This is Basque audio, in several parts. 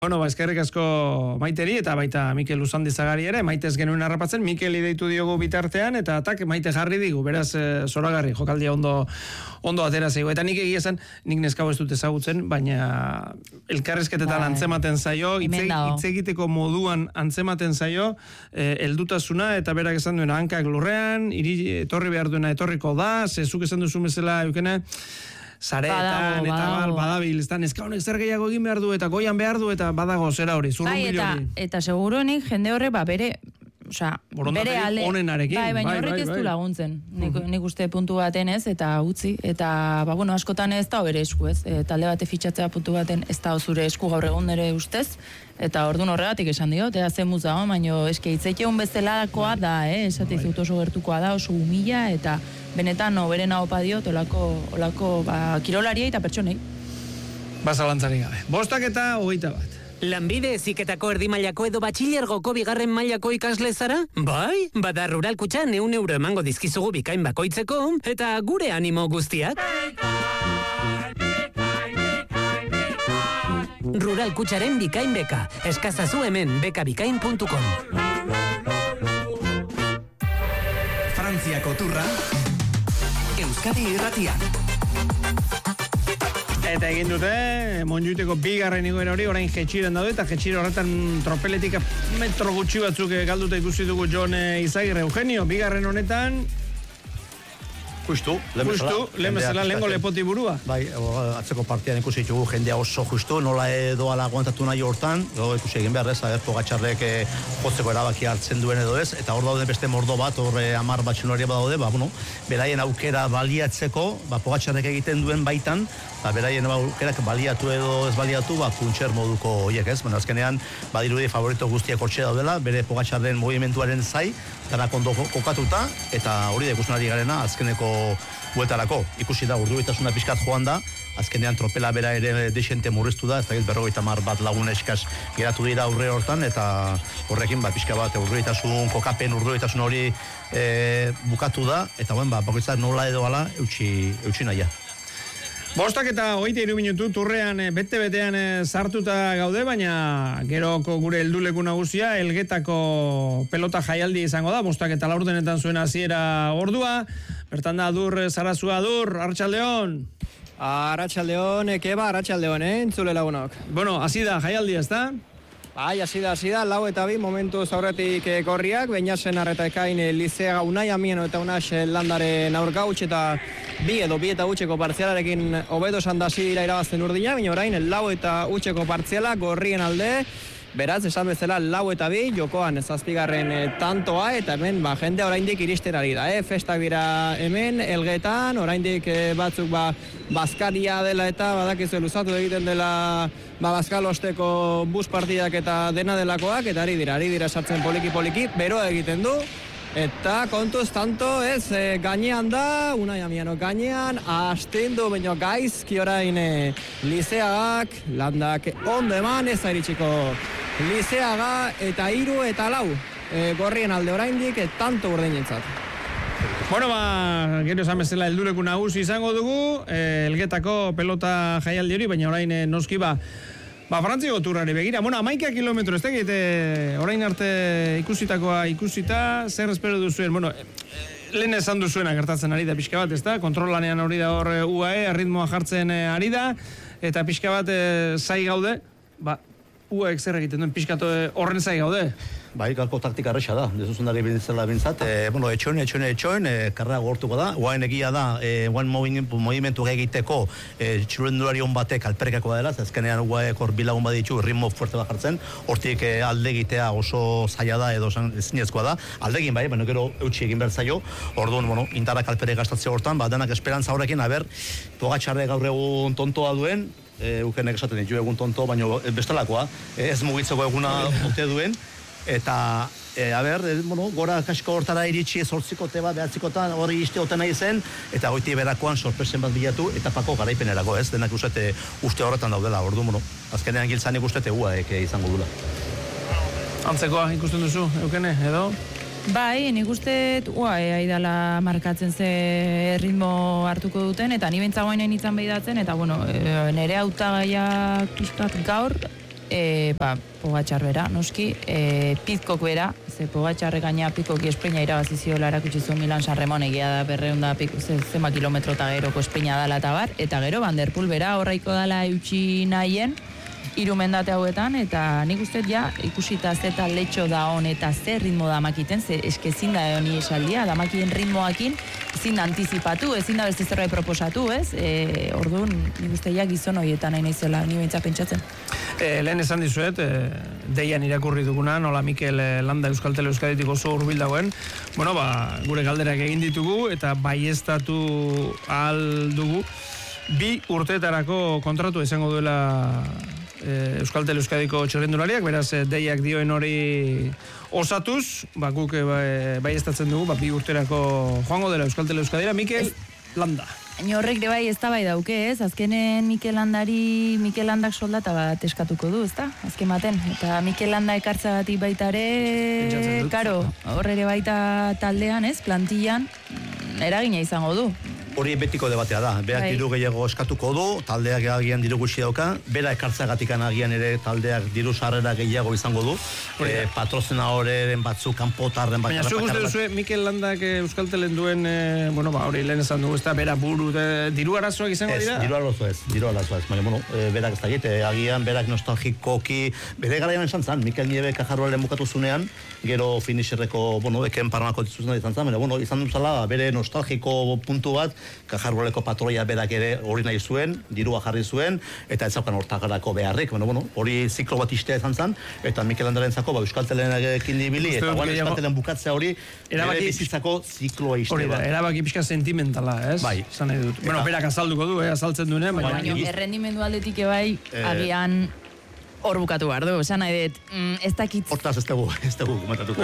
Bueno, eskerrik asko Maiteri eta baita Mikel Uzandizagari ere, Maite ez genuen harrapatzen, Mikel ideitu diogu bitartean, eta Maite jarri digu, beraz zoragarri, jokaldia ondo atera zeigu. Eta nik egia esan, nik neskau ez dut ezagutzen, baina elkarrezketetan antzematen zaio, hitz egiteko moduan antzematen zaio, heldutasuna eta berak esan duena hankak lurrean, etorri behar duena etorriko da, zezuk esan duzu bezala eukene, zaretan eta badabil, neska honek zer gehiago egin behar du eta goian behar du eta badago zera hori, zurrunbilo hori. Eta seguruenik jende horre bere alde onenarekin. Baina horrek ez du laguntzen. Nik uste puntu baten ez, eta utzi. Eta, askotan ez da bere esku ez. Talde bate fitxatzea puntu baten ez da zure esku gaur egun ere ustez. Eta orduan horregatik esan dio, eta zen muz dago, baina eske hitzeikeun bezalakoa da, esate izut oso gertukoa da, oso humila, eta benetan beren ahopa diot, olako kirolaria eta pertsonei. Bazalantzari gabe. 5:21. Lanbide heziketako erdimailako edo batxilergoko 2. mailako ikasle zara? Bai, bada Rural Kutxan 100 euro emango dizkizugu bikain bakoitzeko, eta gure animo guztiak. Rural Kutxaren bikain beka. Eskazazu hemen bekabikain.com. Frantziako turra, Euskadi Irratian. Eta egin dute, Montjuiteko 2. igoera hori, orain jetxiren daude, eta jetxire horretan tropeletik metro gutxi batzuk galduta ikusi dugu Jon Izagirre. Eugenio, 2. honetan, Justu, lehen bezala, lehengo lepoti burua. Bai, atzeko partian ikusi ditugu jendea oso justu, nola doala aguantatu nahi hortan, ikusi egin behar ez, Pogačarrek jotzeko erabaki hartzen duen edo ez, eta hor daude beste mordo bat, hor 10 batxunaria badaude, beraien aukera baliatzeko, Pogačarrek egiten duen baitan, beraien aukerak baliatu edo ez baliatu, puntxer moduko horiek ez, azkenean, badirudi favorito guztiak hortxe daudela, bere Pogačarren movimentuaren zai, danak ondo kokatuta, eta hori da ikusten ari garena, azkeneko bueltarako. Ikusi da, urduritasuna pixkat joan da, azkenean tropela bera ere desente murriztu da, ez da 50 bat lagun eskas geratu dira aurre hortan, eta horrekin pixka bat urduritasun, kokapen urduritasun hori bukatu da, eta bakoitzak nola edo ala eutxi naia. 5:23 minutu, turrean bete-betean sartuta gaude, baina geroko gure helduleku nagusia, Elgetako pelota jaialdi izango da, 5:04 zuen hasiera ordua, bertan da Adur Sarazua. Adur, Arratsaldeon. Arratsaldeon, Arratsaldeon, entzule lagunok. Bueno, hasi da jaialdia, ezta? Bai, hasi da, 4:02 momentu aurretik korriak, Beñasen Arreta Ekain Lizeaga Unai Amieno eta Unax Landaren aurka huts eta 2-2 partzialarekin hobeto esan da hasi dira irabazten Urdina, baina orain 4-2 partziala gorrien alde. Beraz, esan bezala 4-2, jokoan 7. tantoa, eta hemen jendea oraindik iristen ari da. Festak dira hemen, Elgetan, oraindik batzuk Baskaria dela eta badakizu luzatu egiten dela Baskalosteko bus partidak eta dena delakoak, eta ari dira sartzen poliki, beroa egiten du. Eta kontuz tanto ez, gainean da, Unai Amiano gainean, astindu baino gaizki orain Lizeagak, Landak ondo eman ez airitxiko Lizeaga eta 3 eta 4 gorrien alde oraindik tanto urdinentzat. Bueno, gero esan bezala helduleku nagusi izango dugu, Elgetako pelota jaialdi hori, baina orain noski Frantziako turrari begira. 11 kilometro, ez tegit, orain arte ikusita, zer espero duzuen, lehen esan duzuena gertatzen ari da pixka bat, ez da? Kontrolanean hori da hor UAE, ritmoa jartzen ari da, eta pixka bat zai gaude, UAEk zer egiten duen pixka horren zai gaude. Bai, galko taktika erresa da, dezuzundari bintzela bintzat, etxoen, karra gortuko da, guain egia da, guain movimentu egiteko txurendulari hon batek alperkako dela, azkenean guaek hor bilagun baditu, ritmo fuerte bat jartzen, hortik alde egitea oso zaila da edo zinezkoa da, alde egin bai, baina gero eutxi egin behar zaio, orduan, indarrak alpere gastatzea hortan, denak esperantza horrekin, Pogačarre gaur egun tontoa duen, ukenek esaten ditu egun tonto, baina bestelakoa, ez mugitzeko eguna ote duen, eta, gora kasko hortara iritsi 8 bat, 9 hori izte oten nahi zen, eta goiti berakoan sorpresen bat bilatu, eta pako garaipenerako, ez? Denak uste horretan daudela, azkenean giltzanik uste guaek izango dula. Antzekoa ikusten duzu, Eukene, edo? Bai, nik uste aidala markatzen ze ritmo hartuko duten, eta ni bentzagoainen itzan behidatzen, eta nire hautagaiak pixkat gaur, Pogatxar bera, noski, Pizkok bera, ze Pogatxarrek gaina Pizkoki espreina irabaziziola erakutsi zuen Milan San Ramon, egia da 200 zema kilometro eta geroko espreina dala eta bar, eta gero Van der Poel bera horraiko dala eutxi nahien, 3 mendate hauetan, eta nik uste ja ikusita ze letxo da hon eta ze ritmo da makiten, ze eskezin da honi esaldia, da makien ritmoakin, ezin da antizipatu, ezin da beste zerbait proposatu, ez? Orduan, nik uste ja gizon horietan nahi naizela, ni behintzat pentsatzen. Lehen esan dizuet, deian irakurri duguna, nola Mikel Landa Euskal Tele Euskaditik oso hurbil dagoen, gure galderak egin ditugu, eta baieztatu ahal dugu, 2 urteetarako kontratu izango duela Euskal Tele Euskadiko txirrindulariak, beraz deiak dioen hori osatuz, guk baieztatzen dugu, 2 urterako joango dela Euskal Tele Euskadira, Mikel Landa. Horrek ere bai ez da bai dauke, ez? Azkenen Mikel Landak soldata bat eskatuko du, ezta? Azken baten. Eta Mikel Landa ekartzagatik baita ere, karo, horre ere baita taldean, ez? Plantillan, eragina izango du. Hori betiko debatea da, berak diru gehiago eskatuko du, taldeak agian diru gutxi dauka, bera ekartzagatik agian ere taldeak diru sarrera gehiago izango du, patrozena horren batzuk, kanpotarren baina zuek uste duzu, Mikel Landak Euskal Telen duen, hori lehen esan dugu, ez da, bera buru, diru arazoak izango dira? Ez, diru arazoa ez, baina, berak ez da egite, agian berak nostalgikoki, bere garaian esan zan, Mikel Nieve Kajarroaren bukatu zunean, gero finisherreko, eken parranako dituzena izan zan, izan duzala, bere nostalgiko puntu bat, Kajarboleko patroia berak ere hori nahi zuen, dirua jarri zuen, eta ez zaukan hortagarako beharrik, hori ziklo bat istea izan zen, eta Mikel Landaren zako, Euskal Telenekin dibili, eta Euskal Telen bukatzea hori, bere bizitzako zikloa istea bat. Erabaki pixka sentimentala, ez? Bai. Berak azalduko du, azaltzen duen, baina errendimendu aldetik bai, agian hor bukatu behar du, esan nahi dut, ez dakit... Hortaz ez dugu komentatuko.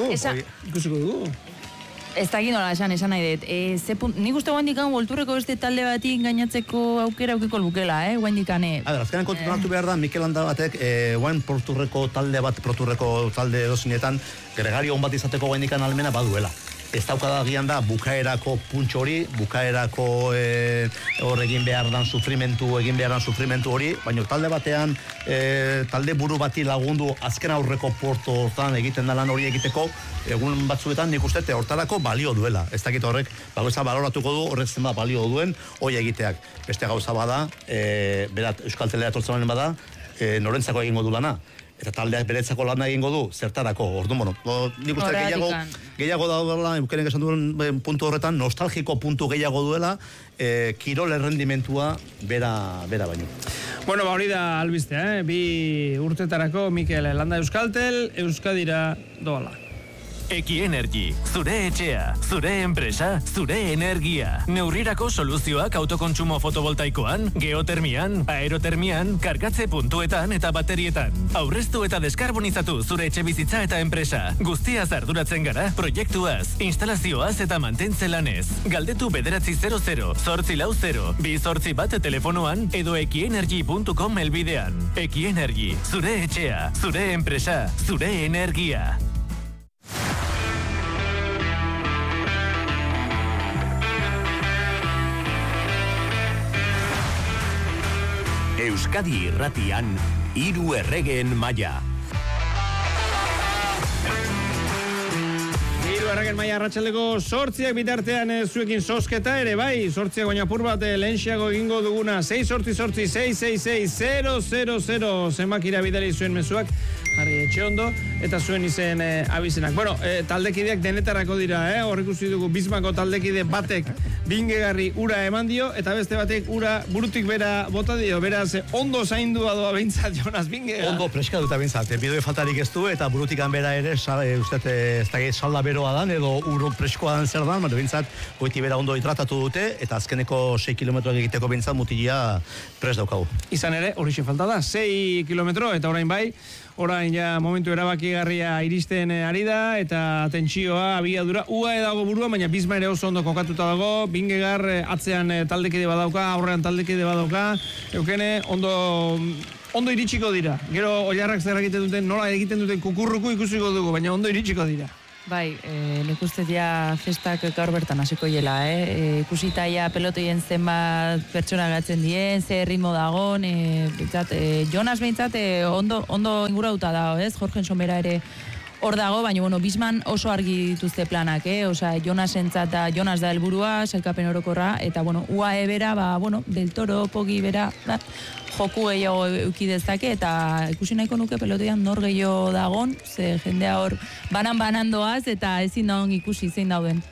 Ikusiko dugu. Ez dakit nola esan nahi dut. Nik uste guandikan volturreko beste talde batik gainatzeko aukera aukiko lukela, guandikane. Azkenean kontutan hartu behar da, Mikel Landa batek, guain porturreko talde dosinetan, gregario hon bat izateko guandikan almena baduela. Ez daukada gian da, bukaerako puntxo hori, bukaerako hor egin behar dan sufrimentu hori, baina talde batean, talde buru bati lagundu azken aurreko porto hortan egiten da lan hori egiteko, egun batzuetan nik uste hortarako balio duela. Ez dakit horrek, bagoizan baloratuko du, horrek zenbat balio duen, hori egiteak. Beste gauza bada, berat Euskal Telea tortzen bada, norentzako egingo du lana. Eta taldeak beretzako lana egingo du, zertarako, orduan, nik uste gehiago daudela, eukenen esan duen puntu horretan, nostalgiko puntu gehiago duela, kirol errendimentua bera baino. Hori da albistea, 2 urtetarako Mikel Landa Euskaltel, Euskadira doala. Eki Energy, zure etxea, zure enpresa, zure energia. Neurrirako soluzioak autokontsumo fotovoltaikoan, geotermian, aerotermian, kargatze puntuetan eta baterietan. Aurreztu eta deskarbonizatu zure etxe bizitza eta enpresa. Guztiaz arduratzen gara, proiektuaz, instalazioaz eta mantentze lanez. Galdetu 900 840 281 telefonoan edo ekienergy.com elbidean. Eki Energy, zure etxea, zure enpresa, zure energia. Euskadi Irratian, 3 erregeen maila. Erregen maia arratsaldeko 8 bitartean zuekin zozketa ere bai, 8 baina apur bat lehenxiago egingo duguna 6-8-6-6-6-0-0-0 zenbakira bidali zuen mezuak, jarri etxe ondo, eta zuen izen abizenak. Taldekideak denetarako dira, hor ikusi dugu Bismako taldekide batek bingegarri ura eman dio, eta beste batek ura burutik bera bota dio, beraz ondo zaindua doa behintzat Jonas Bingega. Ondo preska duta behintzat, bidoi faltarik ez du, eta burutikan bera ere, salda beroa dan, edo uro preskoa dan zer dan, baina behintzat goiti bera ondo hidratatu dute, eta azkeneko 6 kilometroak egiteko behintzat mutilia pres daukagu. Izan ere, horixe falta da, 6 kilometro, eta orain bai, orain ja momentu erabakigarria iristen ari da, eta tentsioa, abiadura, ua edago burua, baina Bisma ere oso ondo kokatuta dago, Bingegar atzean taldekide badauka, aurrean taldekide badauka, eukene ondo iritsiko dira. Gero Oilarrak zer egiten duten, nola egiten duten kukurruku ikusiko dugu, baina ondo iritsiko dira. Bai, nik uste dia festak gaur bertan hasiko hiela, ikusita ja pelotoien zenbat pertsona gatzen dien, ze ritmo dagon, Jonas behintzat ondo ingurauta da, ez? Jorgen Somera ere hor dago, baina, bueno, Bisman oso argi dituzte planak, Osea, Jonasentzat da, Jonas da helburua, sailkapen orokorra, eta, bueno, UAE bera, Del Toro, Pogi bera, joku gehiago euki dezake, eta ikusi nahiko nuke pelotean nor gehiago dagon, ze jendea hor banan doaz, eta ezin dagoen ikusi zein dauden.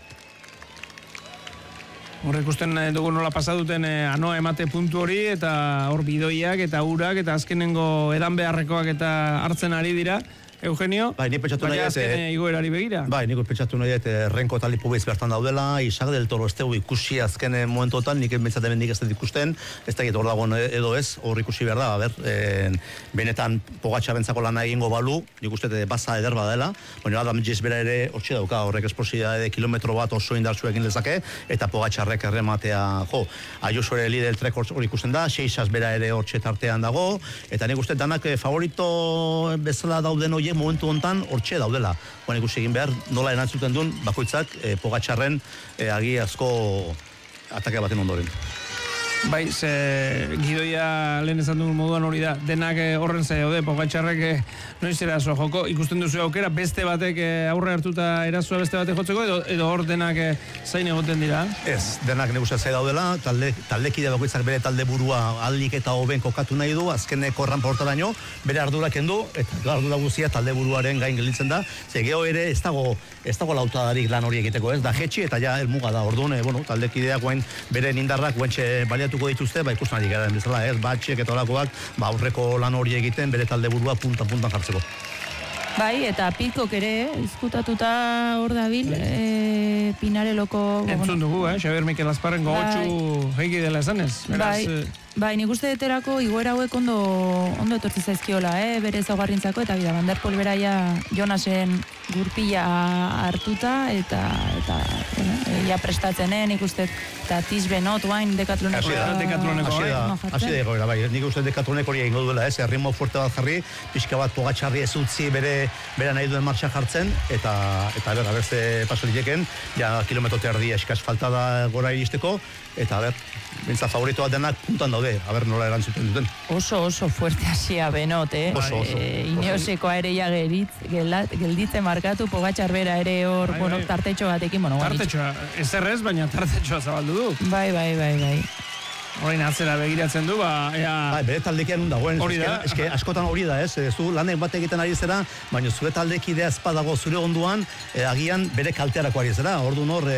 Hor ikusten dugu nola pasaduten anoa emate puntu hori, eta hor bidoiak eta urak, eta azkenengo edan beharrekoak eta hartzen ari dira. Eugenio, bai, ni pentsatu nahi azken igoerari begira. Bai, nik pentsatu nahi Renko eta Lipo bertan daudela, Isaac del Toro ez dugu ikusi azken momentotan, nik bentsat hemendik ez dut ikusten, ez da hor dagoen edo ez, hor ikusi behar da, benetan Pogačarrentzako lana egingo balu, nik uste baza eder badela, baina Adam Yates bera ere hortxe dauka, horrek esplosibilitate de kilometro bat oso indartsu egin lezake, eta Pogačarrek errematea, Ayuso ere líder trek hor ikusten da, Seixas bera ere hortxe tartean dago, eta nik uste danak favorito bezala dauden horiek momentu hontan hortxe daudela. Baina ikusi egin behar, nola erantzuten duen, bakoitzak Pogačarren agiazko atake baten ondoren. Bai, gidoia lehen esan duen moduan hori da, denak horren daude, Pogačarrek noiz eraso joko, ikusten duzu aukera, beste batek aurre hartuta erasoa beste batek jotzeko, edo hor denak zain egoten dira? Ez, denak negozia zai daudela, taldekide bakoitzak bere talde burua aldik eta hoben kokatu nahi du, azkeneko erranportaraino, bere ardura kendu, eta ardura guzia talde buruaren gain gelditzen da, ze geho ere ez dago lautadarik lan hori egiteko, ez da jetxi, eta ja elmuga da, orduan, taldekideak guain bere nindarrak guentxe baliatuko dituzte, ikusten ari gara bezala, ez, batxek eta olakoak, aurreko lan hori egiten, bere talde burua puntan jartzeko. Bai, eta Pitcock ere, izkutatuta hor dabil, Pinareloko... Entzun dugu, Xabier Mikel Azparren gogotxu heiki dela esanez. Bai, nik uste deterako igoera hauek ondo etortzi zaizkiola, bere ezaugarrintzako, eta bida, Van der Poel beraia Jonasen gurpila hartuta, eta ja prestatzen, nik uste, eta Tisbenot, guain, Decathloneko. Hasi da egoera, bai, nik uste Decathloneko hori egingo duela, ritmo fuerte bat jarri, pixka bat Pogačarri ez utzi bere nahi duen martxa jartzen, eta beste paso liteken, ja kilometro terdi eskaz falta da gora iristeko, eta bintza favorito bat denak puntan daude, nola erantzuten duten. Oso fuerte hasia Benot, Oso. Ineosekoa ere ja gelditzen markatu, Pogačar bera ere hor, tartetxo batekin, tartetxoa, ez errez, baina tartetxoa zabaldu du. Bai. Horrein atzera begiratzen du, bere taldekian dagoen, eske askotan hori da, ez? Zu lanek bat egiten ari zera, baina zure taldekidea ezpadago zure onduan, agian bere kaltearako ari zera, orduan hor,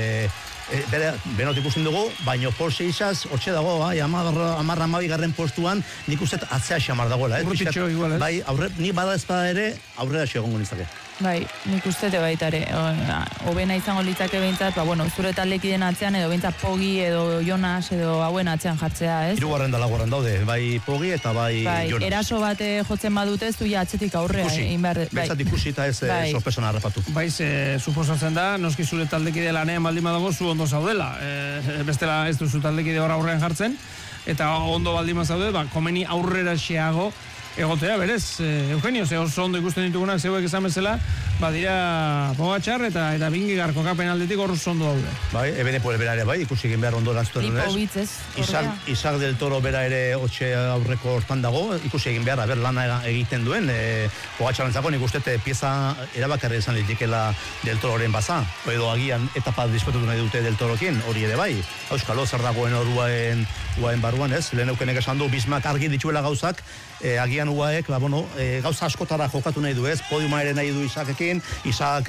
Benot ikusten dugu, baina Porsche izaz, hortxe dago, amarra garren postuan, nik uste atzea xamar dagoela. Urrutitxo igual, ez? Bai, nik bada ezpada ere, aurrera xegongo nizake. Bai, nik uste baitare, hobena izango litzake behintzat, zure taldekiden atzean, edo behintzat Pogi, edo Jonas, edo hauen atzean jartzea, ez? Hirugarren da laguarren daude, bai Pogi eta bai Jonas. Eraso bat jotzen badute, zu ja atzetik aurrea. Betzat ikusi eta ez sorpresona harrapatu. Bai, suposatzen da, noski zure taldekide lanean baldin badago, zu ondo zaudela. Bestela ez duzu taldekide hor aurrean jartzen, eta ondo baldin bazaude, komeni aurrera xeago egotea, berez, Eugenio, oso ondo ikusten ditugunak zeuek esan bezala, dira Pogačar eta Vingegaard kokapen aldetik hor oso ondo daude. Bai, Ebene Poel bera ere bai, ikusi egin behar ondo erantzuten dut, ez? Isaac del Toro bera ere hotxe aurreko hortan dago, ikusi egin behar, lana egiten duen, Pogačarrentzako nik uste pieza erabakarri izan litikela del Tororen baza, edo agian etapa disfrutatu nahi dute del Torokin, hori ere bai, auskalo zer dagoen horuaen barruan, ez? Lehen eukenek esan du, Bismak argi dituela gauzak, agian UAEk, gauza askotara jokatu nahi du, ez? Podiuma ere nahi du Isaakekin, Isaac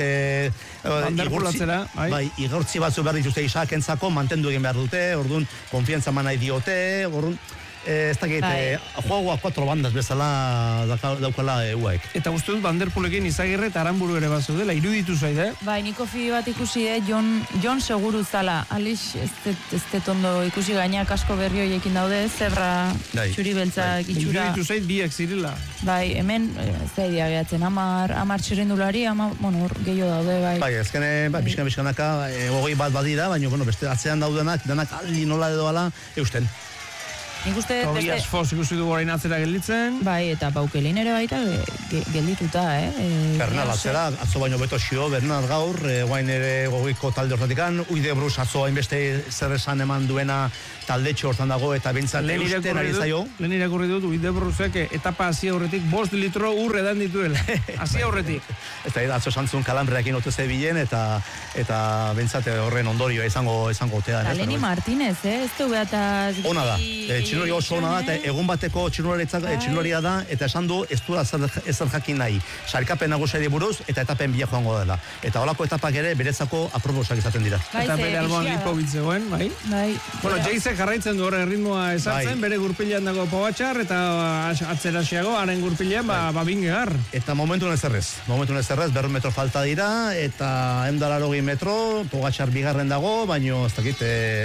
igortzi batzu behar dituzte Isaakentzako, mantendu egin behar dute, orduan, konfiantza man nahi diote, orduan, ez dakit, joagoa 4 bandas bezala daukala UAEk. Eta uste dut Van der Poelekin Izagirre eta Aranburu ere bazu dela, iruditu zaide? Bai, niko fide bat ikusi, Jon seguru zala, Alix ez detondo ikusi gainak asko berri horiekin daude, zebra txuri beltzak itxura. Iruditu zaid biak zirela. Bai, hemen, ez da idea gehatzen, amar txerrendulari, gehiago daude, bai. Bai, ezkene, bizkanaka, hogei bat badira, baina, beste atzean daudenak, denak aldi nola edo ala, eusten. Nik uste Tobias Foss ikusi dugu orain atzera gelditzen. Bai, eta Baukelin ere baita geldituta, Bernal atzera, atzo baino beto xio, Bernal gaur, guain ere gogiko talde horretikan, Uide Brus atzo hainbeste zer esan eman duena taldetxo hortan dago, eta bintzat eusten ari zaio. Lehen irakurri dut, Uide Brusek etapa hasi aurretik 5 litro ur edan dituela. Hasi aurretik. Eta atzo santzun kalambreakin oteze bilen, eta bintzat horren ondorioa izango otea. Aleni Martínez, ez du eta... Ona da, txinuri oso ona da, eta egun bateko txinularia da, eta esan du ez du ezer jakin nahi. Sarkapen nagusiari buruz, eta etapen bila joango dela. Eta holako etapak ere beretzako aproposak izaten dira. Eta bere alboan Lipovic zegoen, bai? Bueno, Jace jarraitzen du horre ritmoa esartzen, bere gurpilean dago Pogačar, eta atzerasiago, haren gurpilean, Vingegaard. Eta momentun ez errez, 200 metro falta dira, eta 180 metro, Pogačar bigarren dago, baino ez dakit,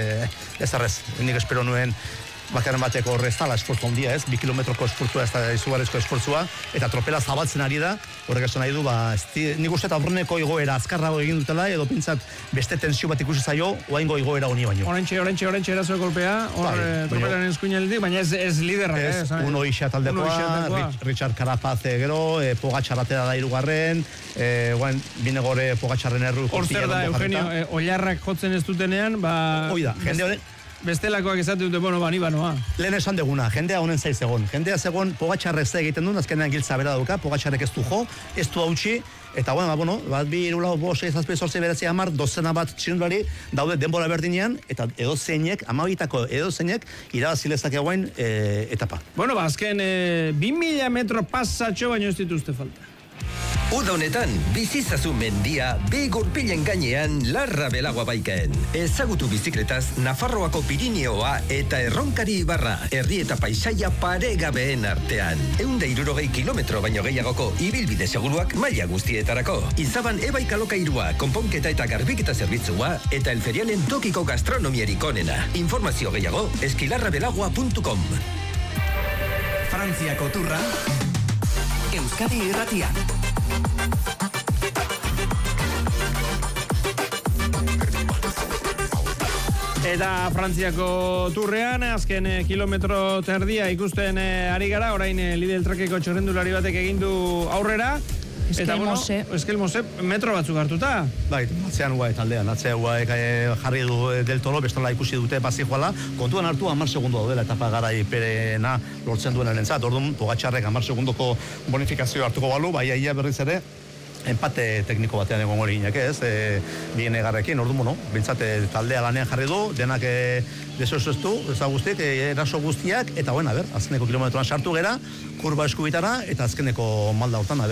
ez errez, nik espero nuen bakarren bateko horre ez dala esfortzu handia, ez? 2 kilometroko esfortzua, ez da izugarrizko esfortzua, eta tropela zabaltzen ari da, horrek esan nahi du, nik uste eta aurreneko igoera azkarrago egin dutela, edo pintzat beste tensio bat ikusi zaio, oaingo igoera honi baino. Orentxe erazo kolpea, hor tropelaren eskuinaldik, baina ez liderrak, Uno ixa taldekoa, Richard Carapaz gero, Pogačar atera da 3, binegore Pogačarren erru. Hor zer da, Eugenio, oilarrak jotzen ez dutenean, Oida, jende hori, bestelakoak esate dute, ni banoa. Lehen esan deguna, jendea honen zaiz egon. Jendea zegoen Pogačarrez egiten duen, azkenean giltza bera dauka, Pogačarrek ez du jo, ez du hautsi, eta bat bi irulau, 5, 6, 7, 8, 10, dozena bat txindulari daude denbora berdinean, eta edozeinek, amabitako edozeinek, irabazilezak egoen etapa. Azken 2000 metro pasatxo baino ez dituzte falta. Uda honetan, bizizazu mendia, gurpilen gainean Larra Belagua baikaen. Ezagutu bizikletaz Nafarroako Pirineoa eta Erronkari Ibarra, herri eta paisaia paregabeen artean. 160 kilometro baino gehiagoko ibilbide seguruak maila guztietarako. Izaban ebaik alokairua, konponketa eta garbiketa zerbitzua, eta elferialen tokiko gastronomierik onena. Informazio gehiago, eskilarrabelagua.com. Frantziako turra, Euskadi Irratian. Eta Frantziako turrean, azken kilometro terdia ikusten ari gara, orain Lidl Trakeko txorrendulari batek egin du aurrera. Eskel Mose, metro batzuk hartuta. Bai, atzean taldean, jarri du Del Toro, bestela ikusi dute bazijoala, kontuan hartu 10 segundo daudela etapa garaiperena lortzen duen erentzat, orduan Pogačarrek 10 segundoko bonifikazio hartuko balu, bai aia berriz ere, empate tekniko batean egon hori ginek ez, Vingegaarrekin, orduan, bintzate taldea lanean jarri du, denak desozestu, ezagustik, eraso guztiak, eta bueno, azkeneko kilometroan sartu gera, kurba eskubitara, eta azkeneko malda hortan,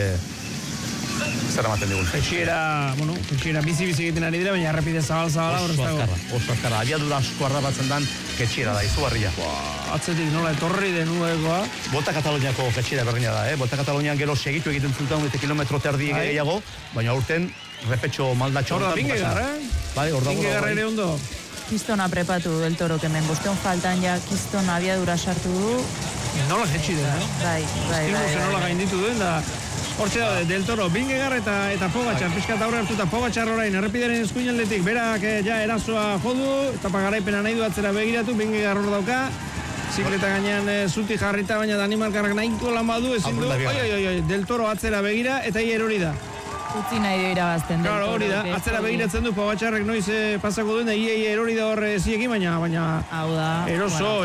zer ematen digun. Ketxiera bizi-bizi egiten ari dira, baina errepide zabala oso azkarra, abiadura asko arrabatzen dan ketxiera da, izugarria. Atzetik nola etorri denuegoa. Volta Kataluniako ketxiera berdina da, Volta Katalunian gero segitu egiten zuten kilometro terdi gehiago, baina urten repetxo maldatxo. Hor da, Vingegaard, Bai, hor da. Vingegaard ere ondo. Kistona prepatu Del Toro, kemen bosteon faltan ja Kiston abiadura sartu du. Nola jetxi da, Bai. Nola gainditu duen, da hortxe da, Del Toro, Vingegaard eta Pogačar, pixkat aurre hartuta Pogačar orain, errepideren eskuinaldetik, berak erasoa jodu, eta pagaraipena nahi du atzera begiratu, Vingegaard hor dauka, zikleta gainean zuti jarrita, baina Danimarkarrak nahiko lan badu, ezin du, Del Toro atzera begira, eta hier hori da. Utzi nahi dio irabazten. Claro, hori da, atzera begiratzen du Pogačarrek noiz pasako duen, da hier hori da horre ziekin, baina hau da, eroso.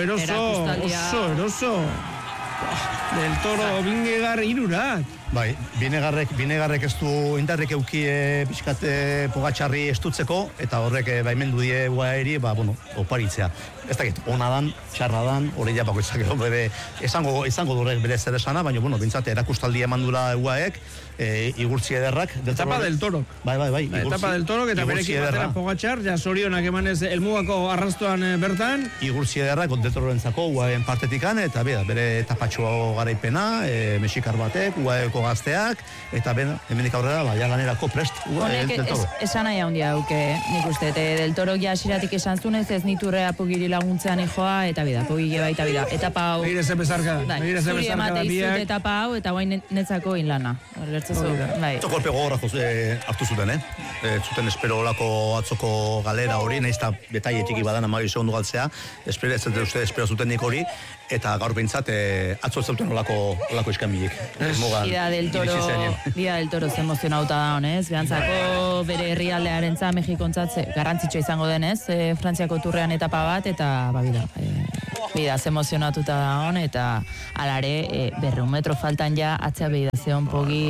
Del Toro, Vingegaard irurak. Bai, Vingegaardek ez du indarrek euki pixkat Pogačarri estutzeko, eta horrek baimendu die UAE-ri, oparitzea. Ez dakit, ona dan, txarra dan, hori ja bakoitzak edo bere, izango durek bere zer esana, baina, bintzate, erakustaldi emandura UAE-ek, igurtzi ederrak. Etapa Del Toro. Bai. Etapa Del Toro, eta berekin batera Pogačar, ja sorionak emanez elmugako arrastoan bertan. Igurtzi ederrak, Del Tororentzako UAE-en partetikan, eta bere etapatxo garaipena, mexikar batek, UAEko gazteak, eta hemendik aurrera, ja lanerako prest. Honek esan nahi handia duke, nik uste, Del Toro ja asiratik esan zunez, ez niturrea pugiri laguntzean ijoa, eta bida, pugile baita bida. Etapa hau... Begire ze bezarka. Zuri emate izut etapa hau, eta guain netzako inlana. Kolpe gogorra hartu zuten, zuten espero olako atzoko galera hori, nahiz eta betaile txiki badan 12 segundu galtzea, espero zuten nik hori, eta gaur behintzat atzo zauten olako iskanbilik. Bida del Toro ze emozionauta da honez, behantzako bere herrialdearen za Mexikontzat garrantzitsua izango denez, Frantziako turrean etapa bat, eta bida ze emozionatuta da hon, eta alare 200 metro faltan ja atzea behida zeon pogi,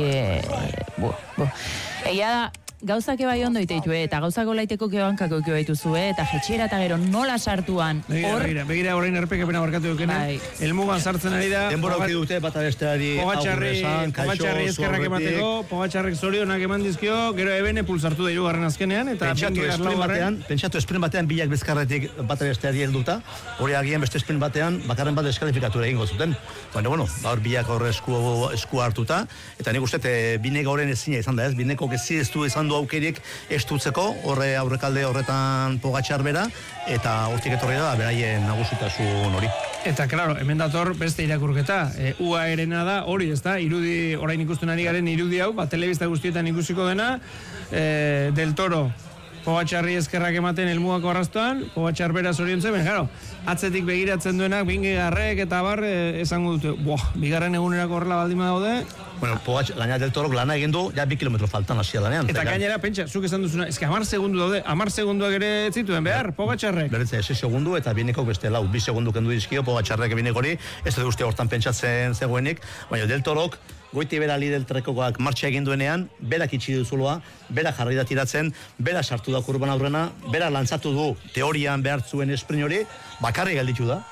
egia da, gauzak bai ondo iteitu, eta gauzako laiteko kebankako keo baituzue, eta jetxiera eta gero nola sartuan hor... Begira orain erpekapena barkatu dukena, elmugan sartzen ari da... Denbora hori dute bat abesteari Pogatxarri eskerrak emateko, Pogatxarrek zorionak eman dizkio, gero ebene pulsartu da hirugarren azkenean, eta... Pentsatu sprint batean bilak bezkarretik bat abesteari helduta, hori agian beste sprint batean bakarren bat deskalifikatura egingo zuten. Bueno, gaur bilak horre esku hartuta, eta nik uste bineko horren ezina izan da ez, bineko gezi ez du izan du aukerik estutzeko, horre aurrekalde horretan Pogatxar bera, eta hortik etorri da, beraien nagusitasun hori. Eta, klaro, hemen dator beste irakurketa. UAE-rena da, hori, ez da, irudi, orain ikusten ari garen irudi hau, telebista guztietan ikusiko dena, Del Toro, Pogatxarri eskerrak ematen elmugako arrastoan, Pogatxar bera zoriontzen, claro, atzetik begiratzen duenak, bingegarrek eta bar, esango dute, bigarren egunerako horrela baldima daude. Bueno, gaina Del Torok lana egin du, ja 2 kilometro faltan hasia danean. Eta gainera, pentsa, zuk esan duzuna, eske 10 segundu daude, 10 segunduak ere zituen behar, Pogatxarrek. Beretze, 6 segundu eta bineko beste 2 segundu kendu dizkio, Pogatxarrek binekori, ez da uste hortan pentsatzen zegoenik, baina Del Torok, goiti bera lidel trekokoak martxa egin duenean, berak itxi duzuloa, bera jarri da tiratzen, bera sartu da kurban aurrena, bera lantzatu du teorian behar zuen esprin hori, bakarri gelditu da,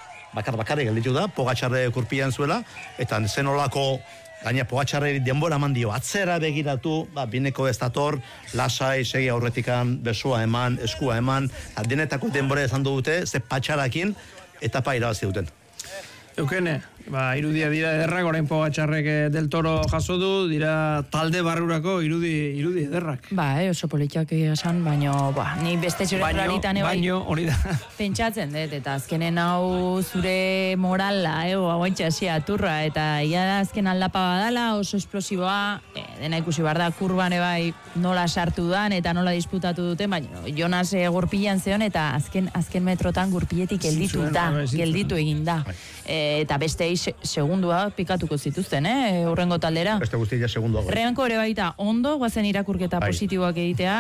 Pogatxarre kurpian zuela, eta zen olako, gaina Pogatxarre denbora eman dio, atzera begiratu, bineko ez dator, lasai, segi aurretikan, besua eman, eskua eman, denetako denbora ezan dute, ze patxarakin, etapa irabazi duten. Eukene, irudia dira ederrak, orain Pogatxarrek Del Toro jaso du, dira talde barrurako irudi ederrak. Oso politiak esan, baino, ni beste txorek hori da. Pentsatzen dut, eta azkenen hau zure morala, hauantxa hasia turra, eta ia da azken aldapa badala, oso esplosiboa, dena ikusi behar da, kurban bai nola sartu dan, eta nola disputatu duten, baina Jonas gurpilan zeon, eta azken metrotan gurpiletik gelditu egin da. Eta beste segundua pikatuko zituzten, urrengo taldera. Beste guztia segundua. Renko ere baita ondo, guazen irakurketa positiboak egitea.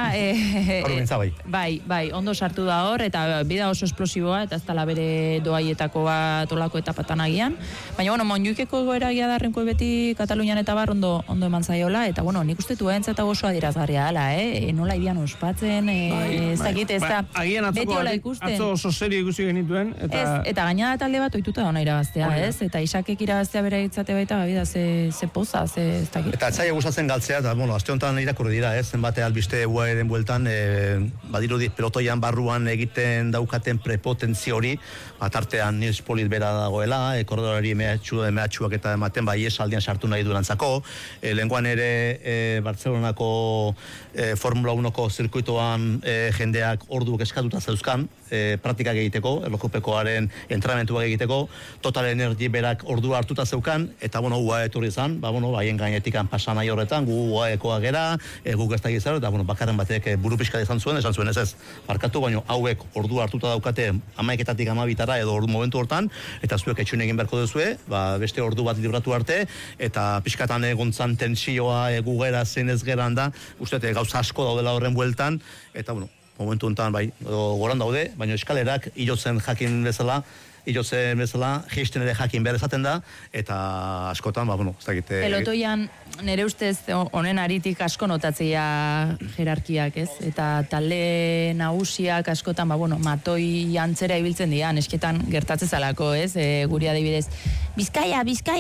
Bai, ondo sartu da hor, eta bida oso esplosiboa, eta ez tala bere doaietako bat olako etapatan agian. Baina, monjuikeko goeragia da Renko beti Katalunian eta bar ondo eman zaiola, eta, nik uste entzata oso adierazgarria dela, nola ibian ospatzen, ez dakit, ez da, beti hola ikusten. Atzo oso serio ikusi genituen. Eta gaina talde bat oituta da ona irabaztea, ez? Eta Isakek irabaztea bera itzate baita, ze poza, ez dakit. Eta etzaia gustatzen galtzea, eta, aste honetan irakurri dira, ez? Zenbate albiste UAE-ren bueltan, badirudi pelotoian barruan egiten daukaten prepotentzi hori, tartean Nils Polit bera dagoela, korredorari mehatxuak eta ematen, esaldian sartu nahi durantzako, lenguan ere Barcelonako Formula 1ko zirkuitoan jendeak orduak eskatuta zeuzkan, praktikak egiteko, erlokopekoaren entramentuak egiteko, Total Energy berak ordua hartuta zeukan, eta UAE etorri izan, haien gainetikan pasan nahi horretan, gu UAE-koa gera, guk ez da gizaro, eta bakarren batek buru pixka esan zuen ez, barkatu, baina hauek ordua hartuta daukate 11-etatik 12-tara edo ordu momentu hortan, eta zuek etxun egin beharko duzue, beste ordu bat libratu arte, eta pixkatan egontzan tentsioa gugera zen ez geran da, uste gauza asko daudela horren bueltan, eta momentu honetan goran daude, baina eskalerak hilotzen jakin bezala, geisten ere jakin behar esaten da, eta askotan, ez dakit... Pelotoian, nire ustez, honen aritik asko notatzea jerarkiak, ez? Eta talde nagusiak askotan, matoi antzera ibiltzen dira, esketan gertatzezalako, ez? Guri adibidez, Bizkaia!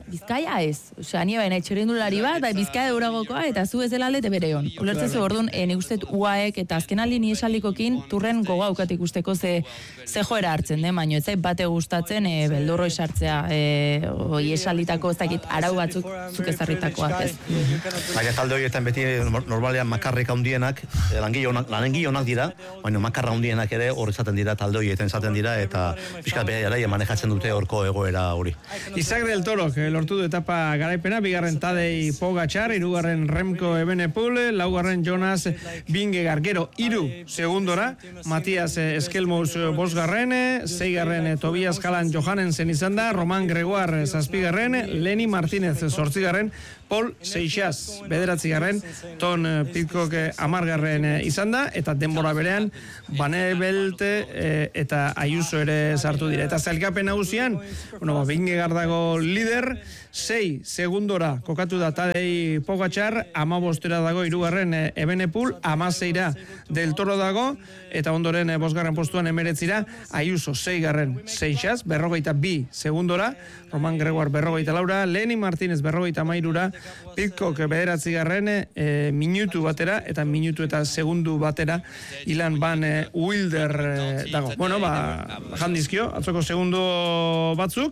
Bizkaia ez. Osea, ni baina txirrindulari bat, bai Bizkaia Duragokoa, eta zu ez dela aldete bere hon. Ulertzezu, orduan, nik uste UAEk eta azkenaldi ni esaldikokin turren goga aukat ikusteko ze joera hartzen den, baino ez zait bate gustatzen beldurro isartzea, esalditako ez dakit arau batzuk zuk ezarritakoak ez. Baina talde horietan beti normalean makarrik handienak, lanengile dira, baina makarra handienak ere hor izaten dira, talde horietan izaten dira, eta pixkat behar manejatzen dute horko egoera hori. Izak del Torok lortu du etapa garaipena, bigarren Tadej Pogačar, hirugarren Remco Evenepoel, laugarren Jonas Vingegaard, gero 3 segundora, Matias Eskelmous 5garren, 6garren Tobias Kalan Johannesen izan da, Roman Gregoire 7garren, Lenny Martínez 8garren, Paul Seixas 9garren, Tom Pidcock 10garren izan da, eta denbora berean Van Aert eta Ayuso ere sartu dira. Eta zailkapen nagusian, Vingegaard dago lider, 6 segundora kokatu da Tadej Pogačar, 15 dago 3garren Evenepoel, 16 del Toro dago, eta ondoren 5garren postuan 19 Ayuso 6garren Seixas, 42 segundora, Roman Gregoire 44, Lenny Martínez 43, Pidcock 9garren minutu batera, eta minutu eta segundu batera Ilan Van Wilder dago. Bueno, jandizkio, atzoko segundo batzuk,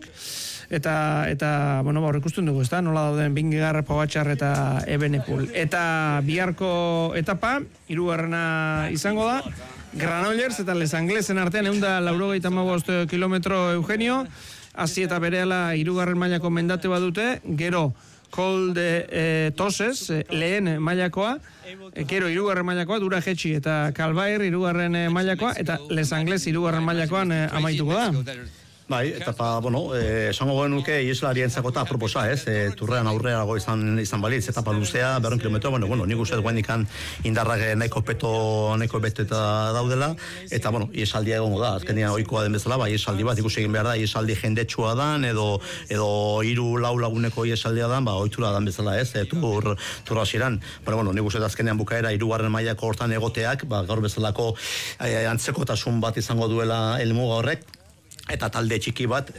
eta hor ikusten dugu, ezta? Nola dauden Vingegaard, Pogačar eta Evenepoel. Eta biharko etapa, 3garrena izango da, Granollers eta Les Anglesen artean 185 kilometro Eugenio, hasi eta berehala 3garren mailako mendate badute, gero Col de Toses, lehen mailakoa, gero 3garren mailakoa, Dura Jetxi eta Calvair 3garren mailakoa, eta Les Angles 3garren mailakoan amaituko da. Bai, etapa, esango genuke ieslarien eta proposa, turrean aurreago izan balitz, etapa luzea, 200 kilometro, nik uste guenikan indarrak nahiko beto eta daudela, eta, iesaldia egongo da, azkenean ohikoa den bezala, iesaldi bat, ikusi egin behar da, iesaldi jendetsua dan, edo 3-4 laguneko iesaldia dan, ohitura dan bezala, turra ziran. Nik uste azkenean bukaera 3garren mailako hortan egoteak, gaur bezalako antzekotasun bat izango duela helmuga horrek, eta talde txiki bat,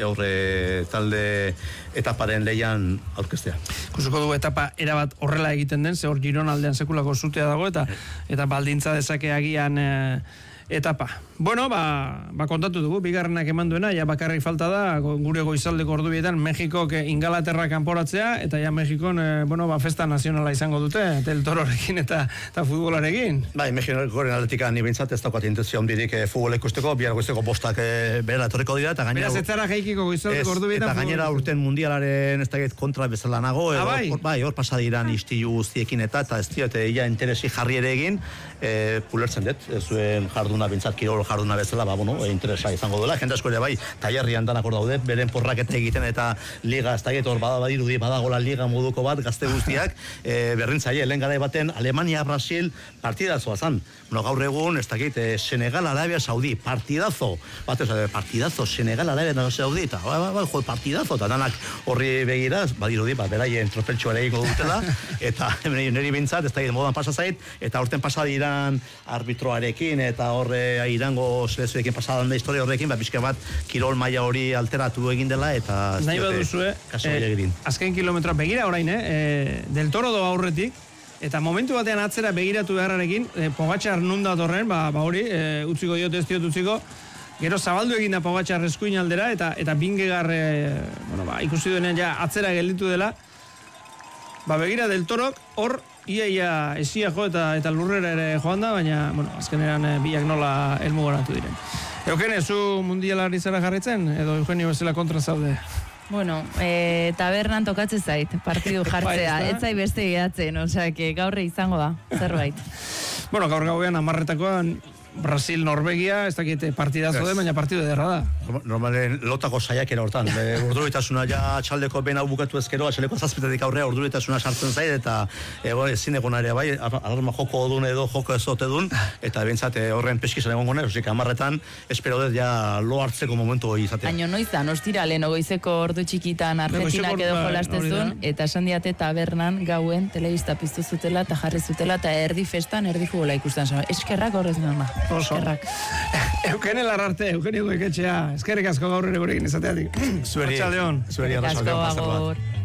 talde etaparen lehian aurkeztea. Kusiko dugu etapa erabat horrela egiten den, ze hor Giron aldean sekulako zutea dago, eta baldintza dezake agian etapa. Kontatu dugu, bigarrenak eman duena, ja bakarrik falta da, gure goizaldeko ordubietan, Mexikok Ingalaterra kanporatzea, eta ja Mexikon, festa nazionala izango dute, del Tororekin eta futbolarekin. Mexikoren aldetika ni bintzat ez daukat intentzio handirik futbol ikusteko, bihar goizeko bostak berera etorriko dira, eta gainera... Beraz, ez zara jaikiko goizaldeko ordubietan... Eta gainera urten mundialaren ez dakit kontra bezala nago, hor pasadiran istilu guztiekin eta ez diote ia interesi jarri ere egin, pulertzen dut, zuen jarduna bintzat, kirol jarduna bezala, interesa izango duela, jende asko ere tailerrian danak hor daude, beren porraketa egiten eta liga, ez dakit hor badirudi badagola liga moduko bat, gazte guztiak, berrintzaile, lehen garai baten, Alemania, Brasil, partidazoa zan. Gaur egun, ez dakit, Senegal, Arabia Saudi, partidazo, Senegal, Arabia Saudi, eta partidazo, eta danak horri begiraz, badirudi, beraien tropeltxoa egiko dutela, eta niri bintzat, ez dakit, modan pasazait, eta horten pasadiran arbitroarekin, eta horre irango selezioekin pasadan da historia horrekin, bizka bat kirol maila hori alteratu egin dela, eta nahi baduzue, azken kilometroa begira orain, del Toro doa aurretik, eta momentu batean atzera begiratu beharrarekin, Pogačar nun da torren, hori, utziko diot, ez diot utziko, gero zabaldu egin da Pogačar eskuin aldera, eta Vingegaard, ikusi duenean ja atzera gelditu dela, begira del Torok, hor, ia esia jo eta lurrera ere joan da, baina, azkenean biak nola helmugaratu diren. Eugene, zu mundialari zara jarritzen, edo Eugenio bezala kontra zaude? Tabernan tokatzen zait, partidu jartzea, ez zai beste gehatzen, gaurre izango da, zerbait. Gaur gauean 10:00 Brasil, Norvegia, ez dakit partidazo den, baina partidu ederra da. Normalen lotako saiakera hortan. Urduritasuna ja txaldeko ben hau bukatu ezkero, atxaleko 7 aurrea urduritasuna sartzen zait, eta ezin egon ere bai, alarma joko odun edo joko ez ote dun, eta bintzat horren peskizan egon gona, 10:00 espero dut ja lo hartzeko momentu hori izatea. Baina noiz da, nostira lehen goizeko ordu txikitan Argentinak edo jolastezun, eta esan diate tabernan gauen telebista piztu zutela eta jarri zutela, eta erdi festan, erdi futbola ikusten. Eskerrak horrez norma. Eskerrak. Eugene Larrarte, Eugenio Goiketxea, eskerrik asko gaur ere gurekin izateatik. Zueri arrasaldeon. Asko, agur.